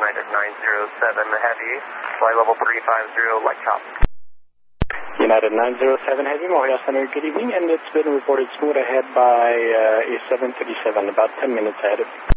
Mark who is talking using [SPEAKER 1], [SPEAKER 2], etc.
[SPEAKER 1] United 907 Heavy, flight level 350, light chop.
[SPEAKER 2] United 907 Heavy, Montreal Center, good evening, and it's been reported smooth ahead by a 737, about 10 minutes ahead.